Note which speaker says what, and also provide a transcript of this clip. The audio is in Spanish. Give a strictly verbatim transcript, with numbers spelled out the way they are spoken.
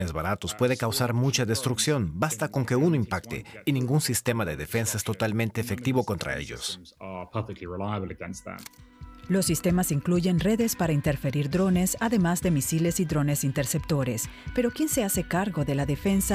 Speaker 1: baratos puede causar mucha destrucción. Basta con que uno impacte y ningún sistema de defensa es totalmente efectivo contra ellos.
Speaker 2: Los sistemas incluyen redes para interferir drones, además de misiles y drones interceptores. Pero ¿quién se hace cargo de la defensa